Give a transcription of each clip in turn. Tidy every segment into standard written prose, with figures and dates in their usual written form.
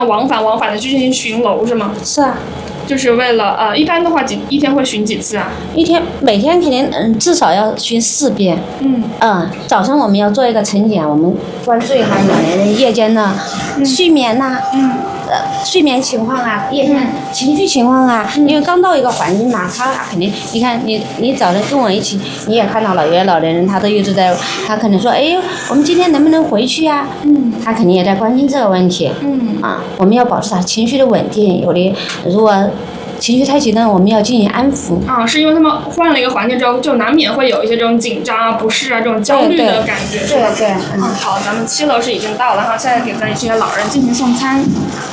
往返的去进行巡逻是吗？ 是啊。 就是为了一般的话一天会巡几次啊？ 每天肯定至少要巡4遍。早上我们要做一个晨检，我们关注一下老年人夜间的睡眠呐，睡眠情况啊，夜间情绪情况啊。因为刚到一个环境嘛，他肯定，你看你早上跟我一起，你也看到了，有些老年人他都一直在，他可能说，哎，我们今天能不能回去呀？他肯定也在关心这个问题。我们要保持他情绪的稳定，有的如果情绪太激动，我们要进行安抚。 是因为他们换了一个环境之后，就难免会有一些这种紧张啊、不适啊、这种焦虑的感觉，是吧？ 对。 好，咱们7楼是已经到了哈，现在给咱这些老人进行送餐。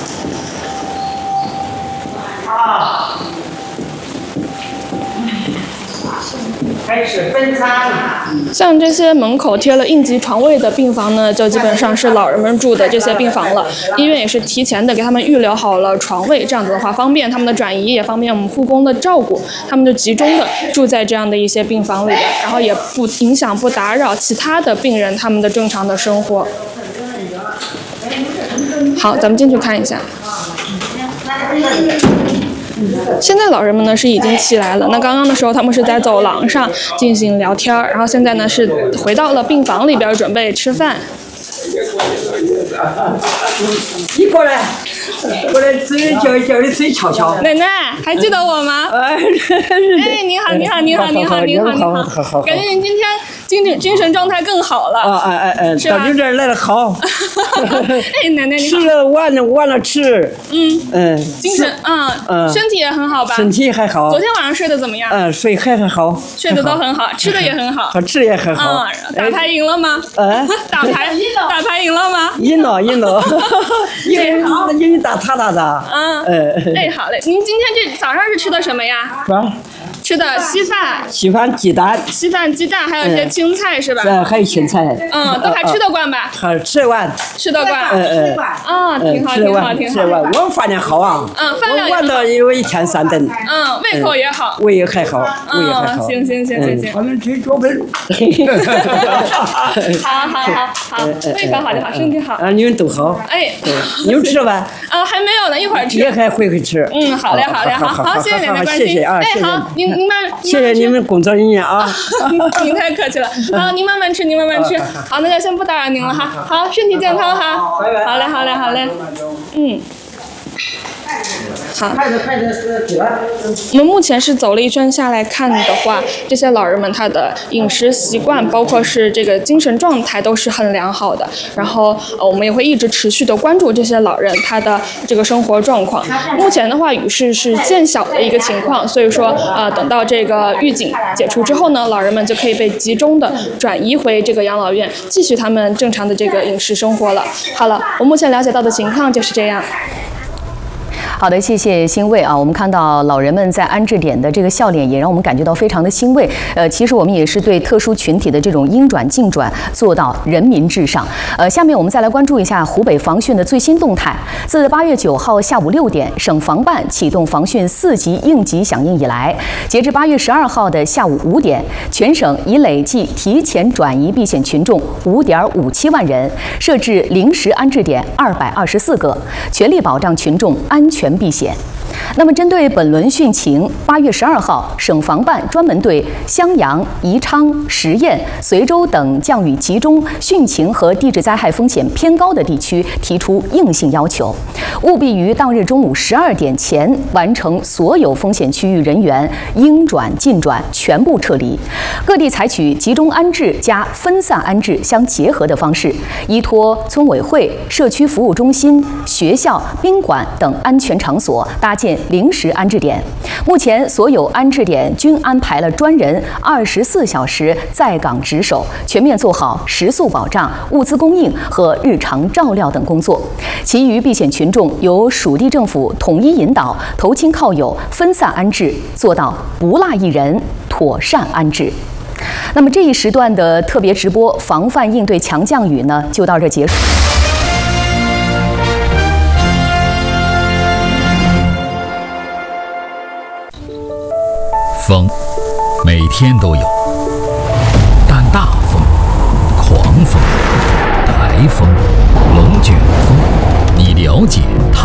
开始分餐。 像这些门口贴了应急床位的病房呢，就基本上是老人们住的这些病房了。医院也是提前的给他们预留好了床位，这样子的话方便他们的转移，也方便我们护工的照顾。他们就集中的住在这样的一些病房里边，然后也不影响、不打扰其他的病人他们的正常的生活。好，咱们进去看一下。现在老人们呢是已经起来了，那刚刚的时候他们是在走廊上进行聊天，然后现在呢是回到了病房里边准备吃饭。 你过来嘴叫的嘴翘翘。 奶奶还记得我吗？哎，你好，感觉您今天精神状态更好了。 到你这儿来的好。 哎，奶奶你好。 吃了晚了吃。 精神身体也很好吧？ 身体还好。 昨天晚上睡得怎么样？ 睡还很好。 睡得都很好，吃的也很好。 吃的也很好。 打牌赢了吗？打牌赢了吗？ 赢了。赢打他打的。 好嘞，您今天这早上是吃的什么呀？吃的稀饭鸡蛋，还有一些青菜是吧？ 还有青菜。 都还吃得惯吧？ 还吃得惯。 吃得惯。挺好。 我们饭量好啊。 饭量晚了有1天3顿。 胃口也好。 胃还好。 行。 我们吃脚本。 好，胃口好就好，身体好。 你们都好。你们吃了吧？ 还没有呢，一会儿吃。 也还回吃。 好嘞，好，谢谢奶奶关心。 谢谢啊， 好，您慢。 谢谢你们工作人员啊。 您太客气了。好，您慢慢吃。好，那就先不打扰您了哈。好，身体健康哈。好嘞。好，我们目前是走了一圈下来看的话，这些老人们他的饮食习惯，包括是这个精神状态都是很良好的。然后我们也会一直持续的关注这些老人他的这个生活状况。目前的话，雨势是渐小的一个情况，所以说等到这个预警解除之后呢，老人们就可以被集中的转移回这个养老院，继续他们正常的这个饮食生活了。好了，我目前了解到的情况就是这样。 好的，谢谢欣慰啊！我们看到老人们在安置点的这个笑脸，也让我们感觉到非常的欣慰。其实我们也是对特殊群体的这种应转尽转做到人民至上。下面我们再来关注一下湖北防汛的最新动态。自8月9号下午6点，省防办启动防汛4级应急响应以来，截至8月12号的下午5点，全省已累计提前转移避险群众5.57万人，设置临时安置点224个，全力保障群众安全避险。那么，针对本轮汛情，8月12号，省防办专门对襄阳、宜昌、十堰、随州等降雨集中、汛情和地质灾害风险偏高的地区提出硬性要求，务必于当日中午12点前完成所有风险区域人员应转尽转全部撤离。各地采取集中安置加分散安置相结合的方式，依托村委会、社区服务中心、学校、宾馆等安全场所搭建临时安置点。目前，所有安置点均安排了专人24小时在岗值守，全面做好食宿保障、物资供应和日常照料等工作。其余避险群众由属地政府统一引导，投亲靠友，分散安置，做到不落一人，妥善安置。那么这一时段的特别直播防范应对强降雨呢，就到这结束。 风，每天都有，但大风、狂风、台风、龙卷风，你了解它？